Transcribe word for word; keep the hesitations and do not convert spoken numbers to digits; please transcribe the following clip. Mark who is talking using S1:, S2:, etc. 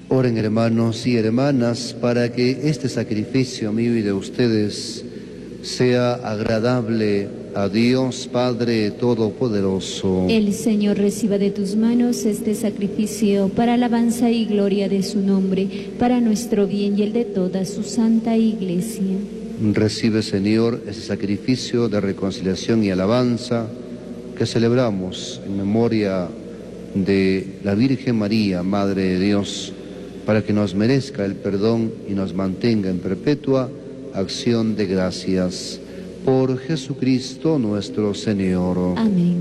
S1: Oren, hermanos y hermanas, para que este sacrificio mío y de ustedes sea agradable a Dios Padre Todopoderoso.
S2: El Señor reciba de tus manos este sacrificio para alabanza y gloria de su nombre, para nuestro bien y el de toda su santa Iglesia.
S1: Recibe, Señor, ese sacrificio de reconciliación y alabanza que celebramos en memoria de la Virgen María, Madre de Dios, para que nos merezca el perdón y nos mantenga en perpetua acción de gracias. Por Jesucristo nuestro Señor.
S2: Amén.